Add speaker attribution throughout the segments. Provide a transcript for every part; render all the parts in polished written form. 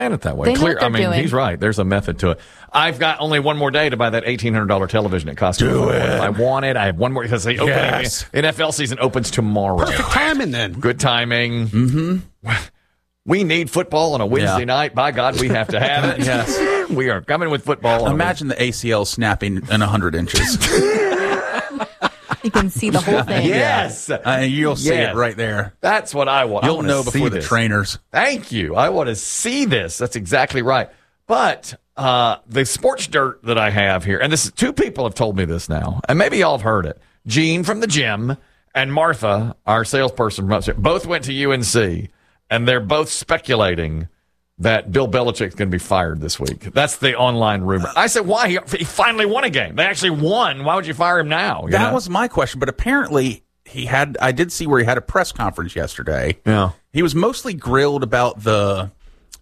Speaker 1: it that way.
Speaker 2: They know what they're doing.
Speaker 1: He's right. There's a method to it. I've got only one more day to buy that $1,800 television at Costco.
Speaker 3: Do it.
Speaker 1: If I want it, I have one more because the NFL season opens tomorrow.
Speaker 3: Perfect timing then.
Speaker 1: Good timing. Mm-hmm. We need football on a Wednesday night. By God, we have to have it.
Speaker 4: Yes.
Speaker 1: We are coming with football.
Speaker 4: Imagine the ACL snapping in 100 inches.
Speaker 2: You can see the whole thing.
Speaker 1: Yes.
Speaker 4: You'll see it right there.
Speaker 1: That's what I want.
Speaker 4: You'll know before the trainers.
Speaker 1: Thank you. I want to see this. That's exactly right. But the sports dirt that I have here, and this two people have told me this now, and maybe y'all have heard it. Gene from the gym and Martha, our salesperson from upstairs, both went to UNC, and they're both speculating that Bill Belichick's going to be fired this week. That's the online rumor. I said, why? He finally won a game. They actually won. Why would you fire him now?
Speaker 4: That was my question, but apparently I did see where he had a press conference yesterday.
Speaker 1: Yeah.
Speaker 4: He was mostly grilled about the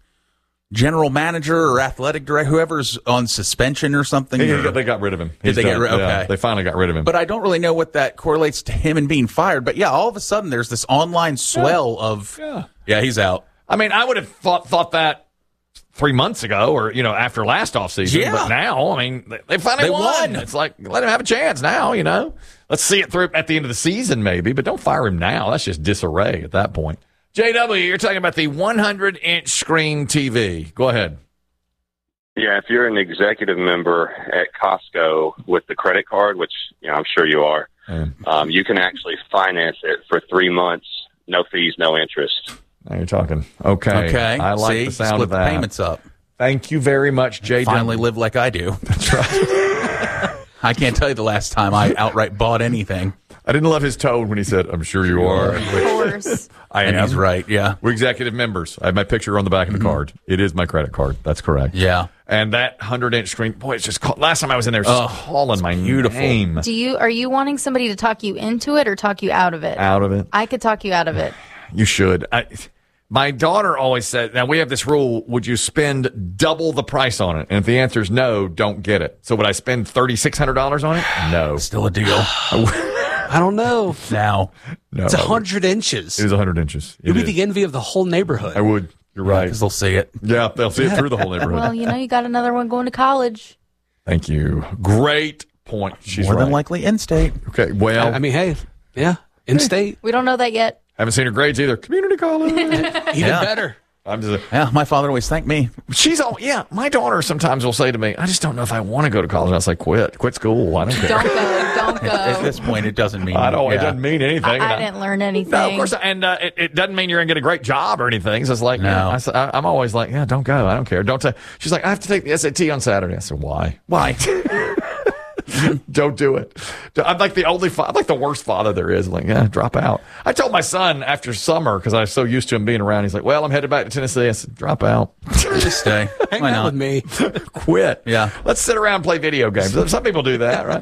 Speaker 4: general manager or athletic director, whoever's on suspension or something.
Speaker 1: They got rid of him.
Speaker 4: Did they get rid? Okay.
Speaker 1: Yeah, they finally got rid of him.
Speaker 4: But I don't really know what that correlates to him and being fired. But yeah, all of a sudden there's this online swell of, he's out.
Speaker 1: I mean, I would have thought that 3 months ago or, after last offseason.
Speaker 4: Yeah.
Speaker 1: But now, I mean, they finally won. It's like, let him have a chance now, Let's see it through at the end of the season maybe, but don't fire him now. That's just disarray at that point. JW, you're talking about the 100-inch screen TV. Go ahead.
Speaker 5: Yeah, if you're an executive member at Costco with the credit card, which I'm sure you are, you can actually finance it for 3 months, no fees, no interest.
Speaker 1: Now you're talking. Okay. I like the sound of that.
Speaker 4: Split the payments up.
Speaker 1: Thank you very much, JW.
Speaker 4: Finally live like I do.
Speaker 1: That's right.
Speaker 4: I can't tell you the last time I outright bought anything.
Speaker 1: I didn't love his tone when he said, I'm sure you are.
Speaker 2: Of course.
Speaker 1: I am.
Speaker 4: He's right, yeah.
Speaker 1: We're executive members. I have my picture on the back of the card. It is my credit card. That's correct.
Speaker 4: Yeah.
Speaker 1: And that 100-inch screen, boy, it's just last time I was in there, it's just calling my name.
Speaker 2: Are you wanting somebody to talk you into it or talk you out of it?
Speaker 1: Out of it.
Speaker 2: I could talk you out of it.
Speaker 1: You should. My daughter always said, now we have this rule, would you spend double the price on it? And if the answer is no, don't get it. So would I spend $3,600 on it? No.
Speaker 4: Still a deal.
Speaker 3: I don't know.
Speaker 4: Now.
Speaker 3: No. It's 100 inches.
Speaker 1: It is 100 inches.
Speaker 3: You'd be the envy of the whole neighborhood.
Speaker 1: I would. You're right.
Speaker 4: Because they'll see it.
Speaker 1: Yeah, they'll see it through the whole neighborhood.
Speaker 2: Well, you got another one going to college.
Speaker 1: Thank you. Great point. She's
Speaker 4: More
Speaker 1: right.
Speaker 4: than likely in-state.
Speaker 1: Okay, well.
Speaker 3: I mean, hey, in-state.
Speaker 2: We don't know that yet.
Speaker 1: Haven't seen her grades either. Community college.
Speaker 3: Even better.
Speaker 1: I'm just
Speaker 4: my father always thanked me.
Speaker 1: My daughter sometimes will say to me, I just don't know if I want to go to college. And I'll say, quit school. I don't care.
Speaker 2: Don't go.
Speaker 4: At this point, it doesn't mean.
Speaker 1: It doesn't mean anything.
Speaker 2: I didn't learn anything.
Speaker 1: No, of course. And it doesn't mean you're going to get a great job or anything. So it's like,
Speaker 4: no.
Speaker 1: I'm always like, don't go. I don't care. Don't say. She's like, I have to take the SAT on Saturday. I said, why? Why? Don't do it. I'm like I'm like the worst father there is. I'm like, drop out. I told my son after summer, because I was so used to him being around, he's like, well, I'm headed back to Tennessee. I said, drop out.
Speaker 4: Just stay.
Speaker 3: Hang out with me.
Speaker 1: Quit.
Speaker 4: Yeah.
Speaker 1: Let's sit around and play video games. Some people do that, right?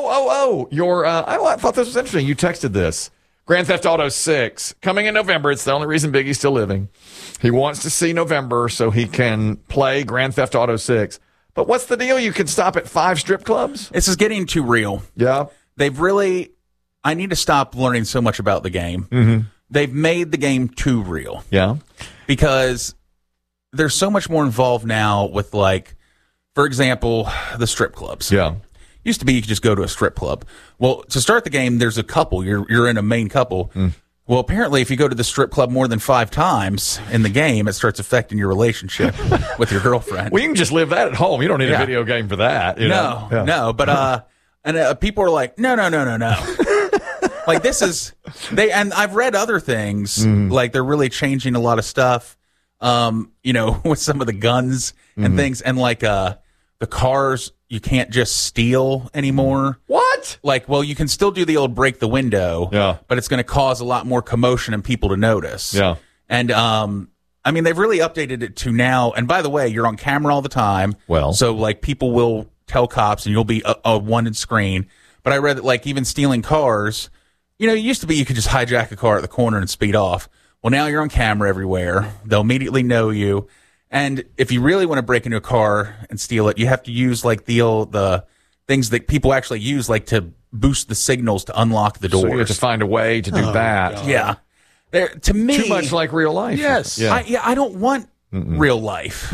Speaker 1: I thought this was interesting. You texted this. Grand Theft Auto 6 coming in November. It's the only reason Biggie's still living. He wants to see November so he can play Grand Theft Auto 6. But what's the deal? You can stop at 5 strip clubs?
Speaker 4: This is getting too real.
Speaker 1: Yeah.
Speaker 4: I need to stop learning so much about the game.
Speaker 1: Mm-hmm.
Speaker 4: They've made the game too real.
Speaker 1: Yeah.
Speaker 4: Because there's so much more involved now with, for example, the strip clubs.
Speaker 1: Yeah.
Speaker 4: Used to be you could just go to a strip club. Well, to start the game, there's a couple. You're in a main couple. Mm. Well, apparently, if you go to the strip club more than 5 times in the game, it starts affecting your relationship with your girlfriend.
Speaker 1: Well, you can just live that at home. You don't need a video game for that.
Speaker 4: No. But people are like, no. Like and I've read other things. Like they're really changing a lot of stuff. With some of the guns and things, and the cars you can't just steal anymore.
Speaker 1: What?
Speaker 4: You can still do the old break the window, but it's going to cause a lot more commotion and people to notice.
Speaker 1: Yeah.
Speaker 4: And, they've really updated it to now. And by the way, you're on camera all the time.
Speaker 1: Well.
Speaker 4: So, people will tell cops and you'll be a wanted screen. But I read that, even stealing cars, it used to be you could just hijack a car at the corner and speed off. Well, now you're on camera everywhere. They'll immediately know you. And if you really want to break into a car and steal it, you have to use the things that people actually use, to boost the signals to unlock the doors.
Speaker 1: So you have to find a way to do that.
Speaker 4: God. Yeah. To me,
Speaker 1: too much like real life.
Speaker 3: Yes.
Speaker 4: Yeah. I don't want real life.